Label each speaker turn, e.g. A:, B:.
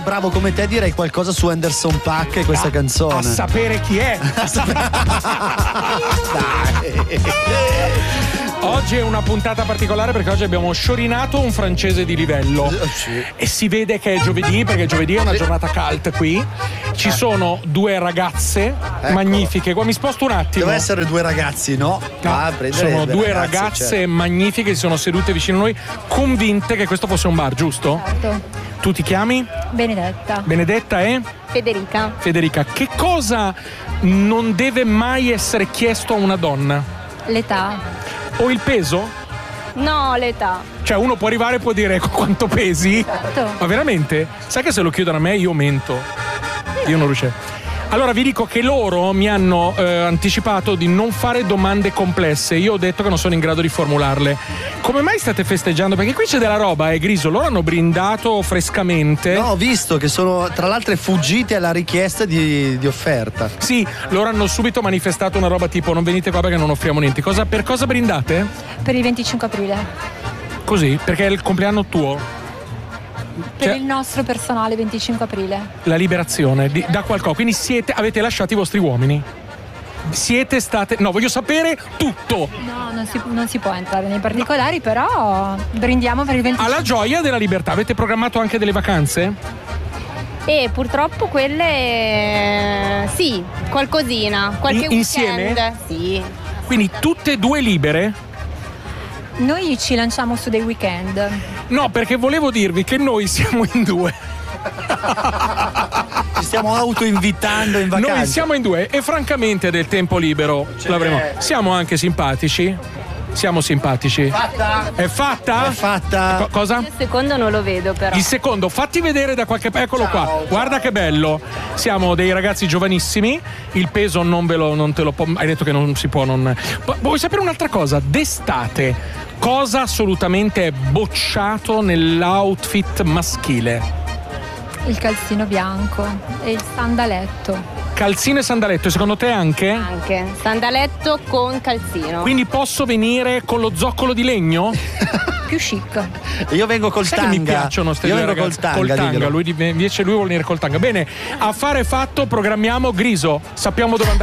A: bravo come te direi qualcosa su Anderson Paak e questa canzone.
B: A sapere chi è.
A: Dai.
B: Oggi è una puntata particolare perché oggi abbiamo sciorinato un francese di livello.
A: Sì.
B: E si vede che è giovedì, perché giovedì è una giornata cult qui. Ci sono due ragazze magnifiche. Mi sposto un attimo.
A: Deve essere due ragazzi, no?
B: Sono due ragazze magnifiche, si sono sedute vicino a noi, convinte che questo fosse un bar, giusto?
C: Certo.
B: Tu ti chiami?
C: Benedetta.
B: Benedetta e?
C: Federica.
B: Federica. Che cosa non deve mai essere chiesto a una donna?
C: L'età.
B: O il peso?
C: No, l'età.
B: Cioè uno può arrivare e può dire quanto pesi?
C: Certo.
B: Ma veramente? Sai che se lo chiedono a me io mento. Io non riuscirei. Allora vi dico che loro mi hanno anticipato di non fare domande complesse. Io ho detto che non sono in grado di formularle. Come mai state festeggiando? Perché qui c'è della roba, Griso. Loro hanno brindato frescamente.
A: No, ho visto che sono tra l'altro fuggiti alla richiesta di offerta.
B: Sì, loro hanno subito manifestato una roba tipo non venite qua perché non offriamo niente. Per cosa brindate?
C: Per il 25 aprile.
B: Così? Perché è il compleanno tuo?
C: Per il nostro personale 25 aprile.
B: La liberazione da qualcosa. Quindi avete lasciato i vostri uomini? Siete state... No, voglio sapere tutto.
C: No, non si può entrare nei particolari, però brindiamo per il 25.
B: Alla gioia della libertà. Avete programmato anche delle vacanze?
C: E purtroppo quelle... sì, qualcosina. Qualche
B: insieme?
C: weekend. Sì.
B: Quindi tutte e due libere?
C: Noi ci lanciamo su dei weekend.
B: No, perché volevo dirvi che noi siamo in due.
A: Ci stiamo autoinvitando in vacanza.
B: Noi siamo in due e francamente del tempo libero l'avremo. Siamo anche simpatici. Siamo simpatici.
A: Fatta?
B: È fatta?
A: È fatta.
B: Cosa?
C: Il secondo non lo vedo però.
B: Il secondo, fatti vedere da qualche... Eccolo qua, guarda che bello. Siamo dei ragazzi giovanissimi. Il peso non te lo può... Hai detto che non si può non... Vuoi sapere un'altra cosa? D'estate, cosa assolutamente è bocciato nell'outfit maschile?
C: Il calzino bianco e il sandaletto.
B: Calzino e sandaletto, secondo te anche?
C: Anche. Sandaletto con calzino.
B: Quindi posso venire con lo zoccolo di legno?
C: Più chic.
A: Io vengo col
B: Sai
A: tanga.
B: che mi piacciono queste
A: Io
B: due
A: vengo
B: ragazze?
A: col tanga.
B: Invece lui vuole venire col tanga. Bene, affare fatto, programmiamo. Griso, sappiamo dove andare.